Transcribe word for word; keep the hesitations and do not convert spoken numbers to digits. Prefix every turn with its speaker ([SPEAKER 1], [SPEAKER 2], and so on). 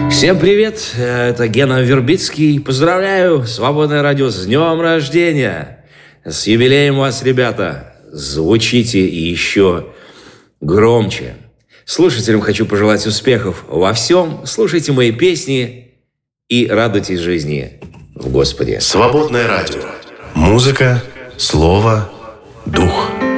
[SPEAKER 1] Всем привет, это Гена Вербицкий. Поздравляю, Свободное радио, с днем рождения. С юбилеем вас, ребята. Звучите еще громче. Слушателям хочу пожелать успехов во всем. Слушайте мои песни и радуйтесь жизни в Господе.
[SPEAKER 2] Свободное радио. Музыка, слово, дух.